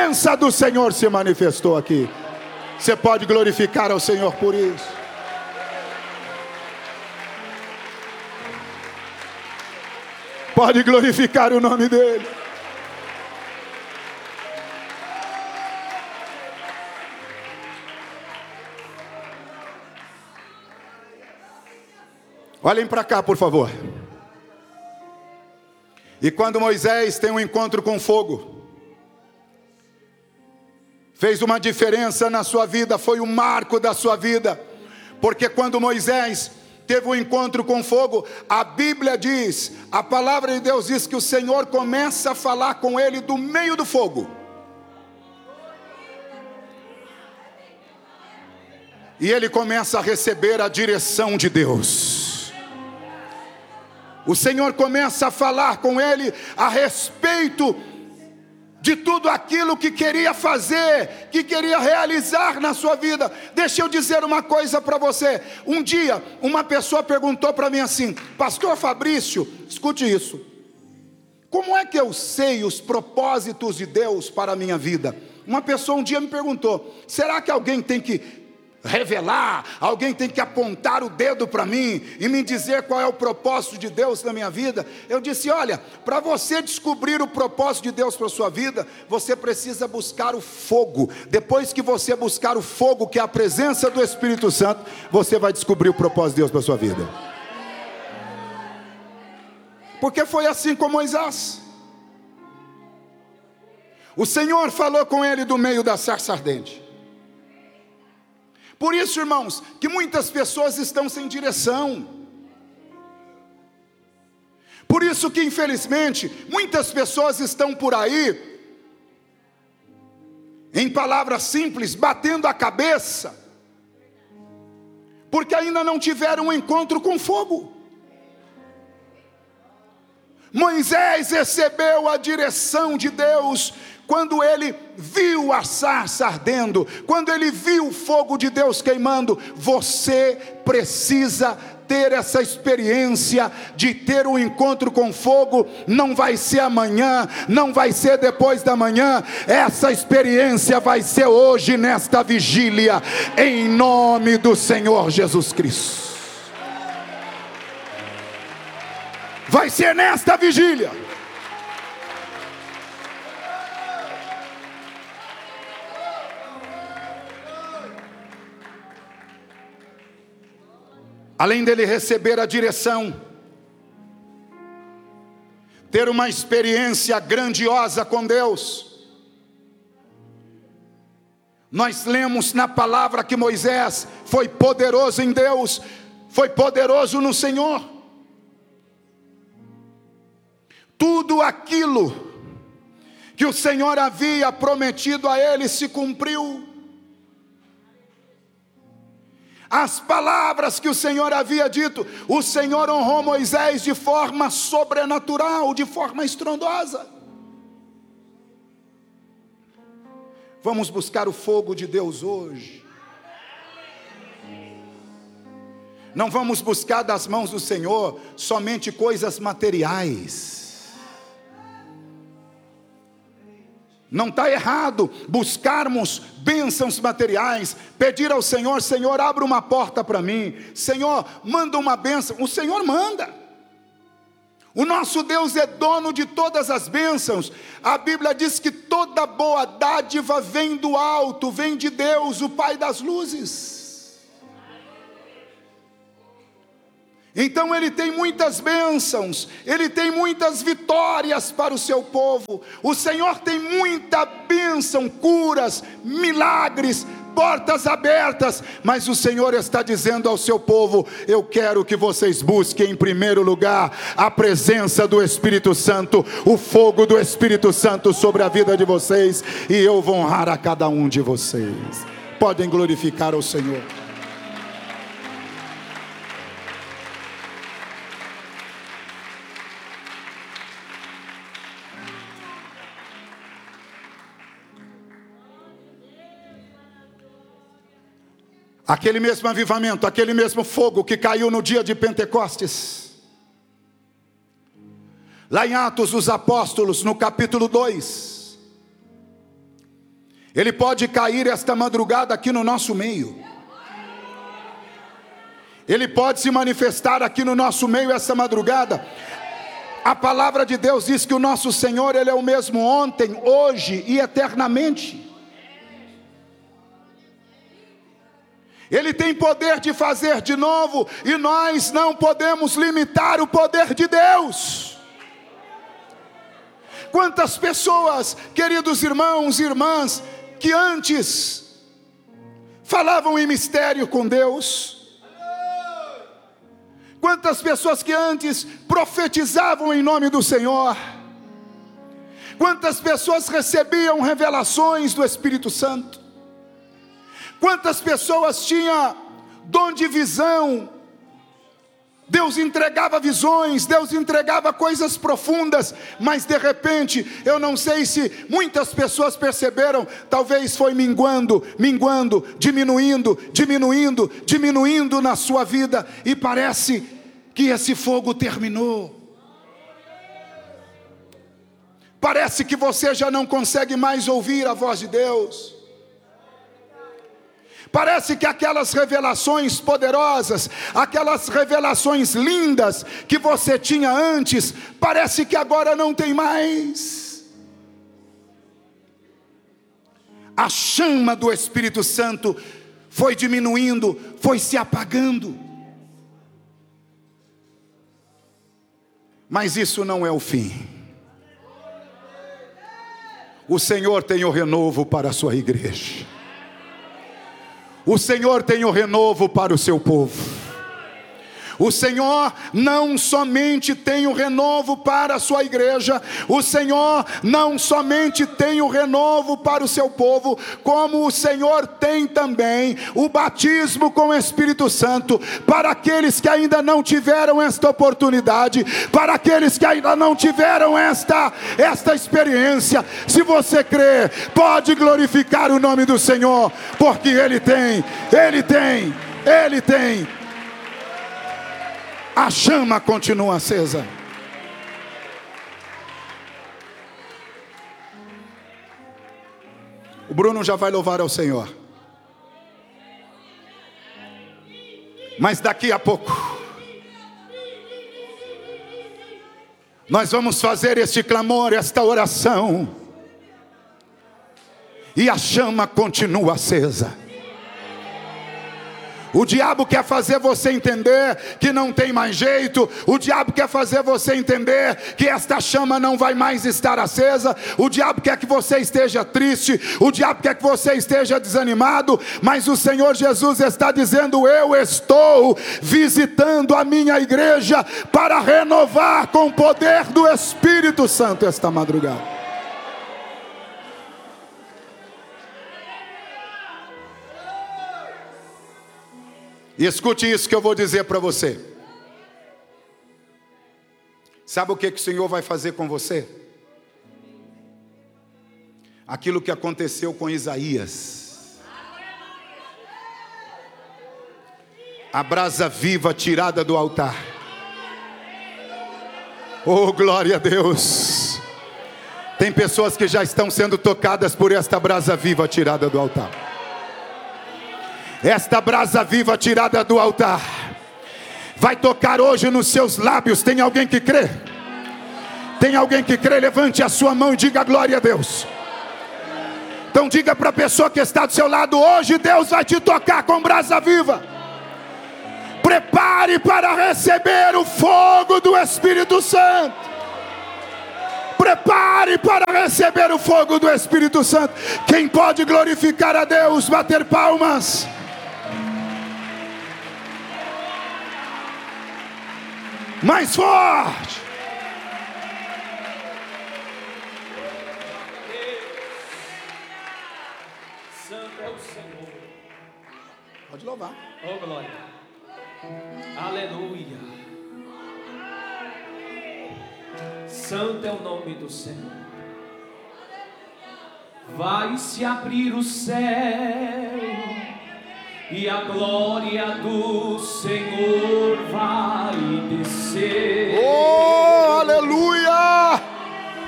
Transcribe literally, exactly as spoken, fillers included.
presença do Senhor se manifestou aqui. Você pode glorificar ao Senhor por isso. Pode glorificar o nome dele. Olhem para cá, por favor. E quando Moisés tem um encontro com fogo, fez uma diferença na sua vida, foi um marco da sua vida. Porque quando Moisés teve um encontro com fogo, a Bíblia diz, a palavra de Deus diz que o Senhor começa a falar com ele do meio do fogo. E ele começa a receber a direção de Deus. O Senhor começa a falar com ele a respeito de tudo aquilo que queria fazer, que queria realizar na sua vida. Deixa eu dizer uma coisa para você. Um dia, uma pessoa perguntou para mim assim: Pastor Fabrício, escute isso. Como é que eu sei os propósitos de Deus para a minha vida? Uma pessoa um dia me perguntou: será que alguém tem que revelar, alguém tem que apontar o dedo para mim e me dizer qual é o propósito de Deus na minha vida? Eu disse: olha, para você descobrir o propósito de Deus para a sua vida, você precisa buscar o fogo. Depois que você buscar o fogo, que é a presença do Espírito Santo, você vai descobrir o propósito de Deus para a sua vida. Porque foi assim com Moisés. O Senhor falou com ele do meio da sarça ardente. Por isso, irmãos, que muitas pessoas estão sem direção. Por isso que, infelizmente, muitas pessoas estão por aí, em palavras simples, batendo a cabeça, porque ainda não tiveram um encontro com fogo. Moisés recebeu a direção de Deus quando ele viu a sarça ardendo, quando ele viu o fogo de Deus queimando. Você precisa ter essa experiência de ter um encontro com fogo. Não vai ser amanhã, não vai ser depois da manhã, essa experiência vai ser hoje, nesta vigília, em nome do Senhor Jesus Cristo. Vai ser nesta vigília. Além dele receber a direção, ter uma experiência grandiosa com Deus, nós lemos na palavra que Moisés foi poderoso em Deus, foi poderoso no Senhor. Tudo aquilo que o Senhor havia prometido a ele se cumpriu. As palavras que o Senhor havia dito, o Senhor honrou Moisés de forma sobrenatural, de forma estrondosa. Vamos buscar o fogo de Deus hoje. Não vamos buscar das mãos do Senhor somente coisas materiais. Não está errado buscarmos bênçãos materiais, pedir ao Senhor: Senhor, abre uma porta para mim, Senhor, manda uma bênção. O Senhor manda. O nosso Deus é dono de todas as bênçãos. A Bíblia diz que toda boa dádiva vem do alto, vem de Deus, o Pai das luzes. Então ele tem muitas bênçãos, ele tem muitas vitórias para o seu povo. O Senhor tem muita bênção, curas, milagres, portas abertas. Mas o Senhor está dizendo ao seu povo: eu quero que vocês busquem em primeiro lugar a presença do Espírito Santo, o fogo do Espírito Santo sobre a vida de vocês, e eu vou honrar a cada um de vocês. Podem glorificar ao Senhor. Aquele mesmo avivamento, aquele mesmo fogo que caiu no dia de Pentecostes, lá em Atos dos Apóstolos, no capítulo dois, Ele pode cair esta madrugada aqui no nosso meio. Ele pode se manifestar aqui no nosso meio essa madrugada. A palavra de Deus diz que o nosso Senhor, Ele é o mesmo ontem, hoje e eternamente. Ele tem poder de fazer de novo, e nós não podemos limitar o poder de Deus. Quantas pessoas, queridos irmãos e irmãs, que antes falavam em mistério com Deus. Quantas pessoas que antes profetizavam em nome do Senhor. Quantas pessoas recebiam revelações do Espírito Santo. Quantas pessoas tinham dom de visão. Deus entregava visões, Deus entregava coisas profundas, mas de repente, eu não sei se muitas pessoas perceberam, talvez foi minguando, minguando, diminuindo, diminuindo, diminuindo na sua vida, e parece que esse fogo terminou. Parece que você já não consegue mais ouvir a voz de Deus. Parece que aquelas revelações poderosas, aquelas revelações lindas que você tinha antes, parece que agora não tem mais. A chama do Espírito Santo foi diminuindo, foi se apagando. Mas isso não é o fim. O Senhor tem o renovo para a sua igreja. O Senhor tem o renovo para o seu povo. O Senhor não somente tem o renovo para a sua igreja, o Senhor não somente tem o renovo para o seu povo, como o Senhor tem também o batismo com o Espírito Santo, para aqueles que ainda não tiveram esta oportunidade, para aqueles que ainda não tiveram esta, esta experiência. Se você crê, pode glorificar o nome do Senhor, porque Ele tem, Ele tem, Ele tem. A chama continua acesa. O Bruno já vai louvar ao Senhor. Mas daqui a pouco nós vamos fazer este clamor, esta oração. E a chama continua acesa. O diabo quer fazer você entender que não tem mais jeito. O diabo quer fazer você entender que esta chama não vai mais estar acesa. O diabo quer que você esteja triste. O diabo quer que você esteja desanimado. Mas o Senhor Jesus está dizendo: eu estou visitando a minha igreja para renovar com o poder do Espírito Santo esta madrugada. E escute isso que eu vou dizer para você. Sabe o que, que o Senhor vai fazer com você? Aquilo que aconteceu com Isaías. A brasa viva tirada do altar. Oh, glória a Deus. Tem pessoas que já estão sendo tocadas por esta brasa viva tirada do altar. Esta brasa viva tirada do altar vai tocar hoje nos seus lábios. Tem alguém que crê? Tem alguém que crê? Levante a sua mão e diga glória a Deus. Então diga para a pessoa que está do seu lado: hoje Deus vai te tocar com brasa viva. Prepare para receber o fogo do Espírito Santo. Prepare para receber o fogo do Espírito Santo. Quem pode glorificar a Deus, bater palmas. Mais forte. Santo é o Senhor. Pode louvar. Oh, glória. Aleluia. Santo é o nome do Senhor. Vai se abrir o céu e a glória do Senhor vai descer.